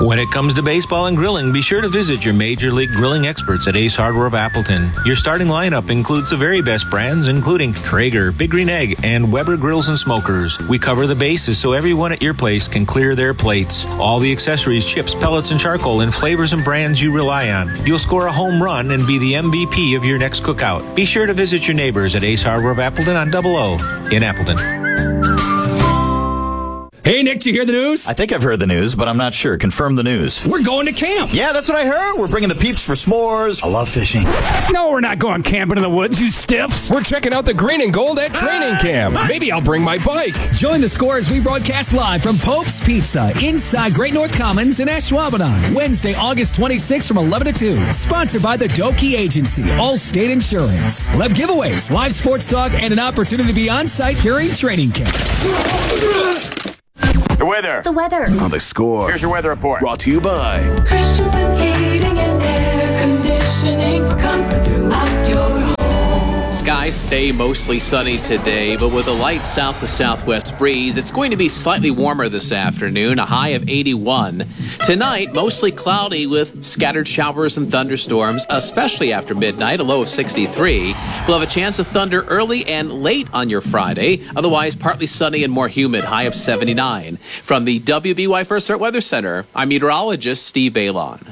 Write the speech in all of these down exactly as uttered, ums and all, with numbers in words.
When it comes to baseball and grilling, be sure to visit your Major League Grilling experts at Ace Hardware of Appleton. Your starting lineup includes the very best brands, including Traeger, Big Green Egg, and Weber Grills and Smokers. We cover the bases so everyone at your place can clear their plates. All the accessories, chips, pellets, and charcoal in flavors and brands you rely on. You'll score a home run and be the M V P of your next cookout. Be sure to visit your neighbors at Ace Hardware of Appleton on Double O in Appleton. Hey, Nick, did you hear the news? I think I've heard the news, but I'm not sure. Confirm the news. We're going to camp. Yeah, that's what I heard. We're bringing the peeps for s'mores. I love fishing. No, we're not going camping in the woods, you stiffs. We're checking out the green and gold at training camp. Maybe I'll bring my bike. Join the score as we broadcast live from Pope's Pizza inside Great North Commons in Ashwaubenon. Wednesday, August twenty-sixth from eleven to two. Sponsored by the Doki Agency, Allstate Insurance. We'll have giveaways, live sports talk, and an opportunity to be on site during training camp. The weather. The weather. On the score. Here's your weather report. Brought to you by Christensen Heating and Air Conditioning for comfort throughout your home. Skies stay mostly sunny today, but with a light south to southwest breeze, it's going to be slightly warmer this afternoon, a high of eighty-one. Tonight, mostly cloudy with scattered showers and thunderstorms, especially after midnight, a low of sixty-three. We'll have a chance of thunder early and late on your Friday, otherwise partly sunny and more humid, high of seventy-nine. From the W B Y First Alert Weather Center, I'm meteorologist Steve Balon.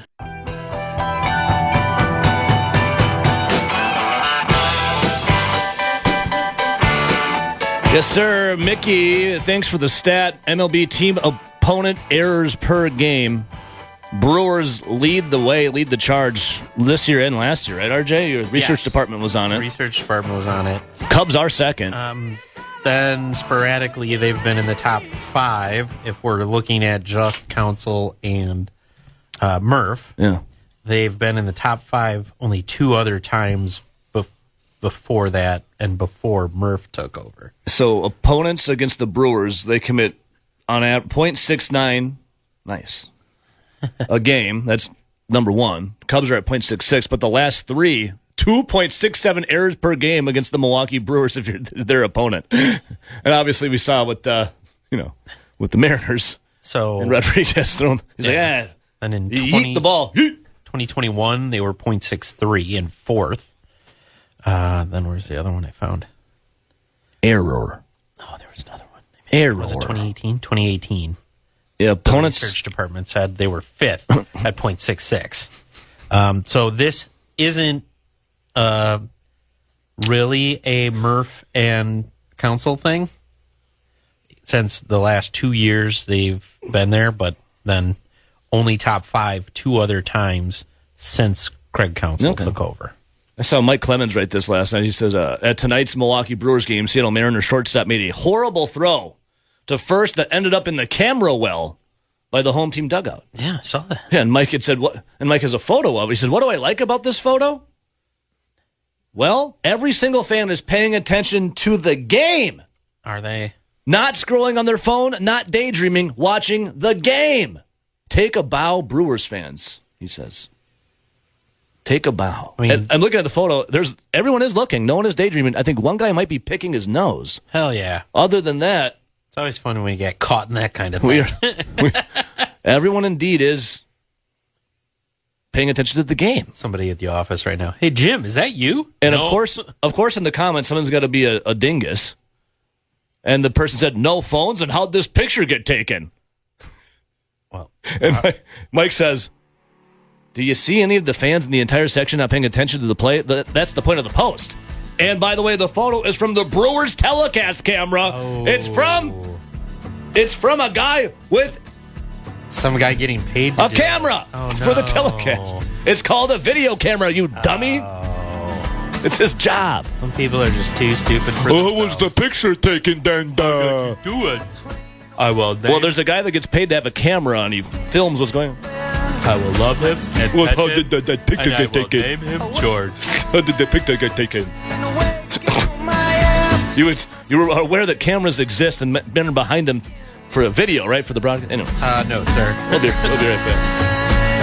Yes, sir. Mickey, thanks for the stat. M L B team opponent errors per game. Brewers lead the way, lead the charge this year and last year, right, R J? Your research yes. department was on it. The research department was on it. Cubs are second. Um, then sporadically they've been in the top five if we're looking at just Council and uh, Murph. Yeah. They've been in the top five only two other times bef- before that and before Murph took over. So opponents against the Brewers, they commit on a point six nine, nice, a game. That's number one. Cubs are at point six six, but the last three, two point six seven errors per game against the Milwaukee Brewers if you're their opponent. And obviously we saw with, uh, you know, with the Mariners. So and Rodriguez thrown. He's yeah. like, ah, and in he twenty, eat the ball. twenty twenty-one, they were point six three in fourth. Uh, then where's the other one I found? Error. Oh, there was another one. Error. Was it twenty eighteen? twenty eighteen. Yeah, opponents. The research department said they were fifth at point six six. Um, so this isn't uh, really a Murph and Council thing. Since the last two years they've been there, but then only top five two other times since Craig Council okay. took over. I saw Mike Clemens write this last night. He says, uh, at tonight's Milwaukee Brewers game, Seattle Mariners shortstop made a horrible throw to first that ended up in the camera well by the home team dugout. Yeah, I saw that. Yeah, and Mike had said, "What?" And Mike has a photo of it. He said, "What do I like about this photo?" Well, every single fan is paying attention to the game. Are they? Not scrolling on their phone, not daydreaming, watching the game. Take a bow, Brewers fans, he says. Take a bow. I mean, and I'm looking at the photo. There's everyone is looking. No one is daydreaming. I think one guy might be picking his nose. Hell yeah. Other than that, it's always fun when you get caught in that kind of thing. We are, we, everyone indeed is paying attention to the game. Somebody at the office right now. Hey, Jim, is that you? And no. of course, of course, in the comments, someone's got to be a, a dingus. And the person said, "No phones, and how'd this picture get taken?" Well, and uh, Mike, Mike says, "Do you see any of the fans in the entire section not paying attention to the play? That's the point of the post." And by the way, the photo is from the Brewers telecast camera. Oh. It's from, it's from a guy with some guy getting paid to a camera oh, no. for the telecast. It's called a video camera, you dummy. Oh. It's his job. Some people are just too stupid for How was the picture taken then? How did you do it? I will. Name. Well, there's a guy that gets paid to have a camera and he films what's going on. I will love him and well, pet how him, did that, that picture and get I will taken? Name him George. How did the picture get taken? you would, you were aware that cameras exist and been behind them for a video, right? For the broadcast. Anyway. Uh, no, sir. We'll be, we'll be right back.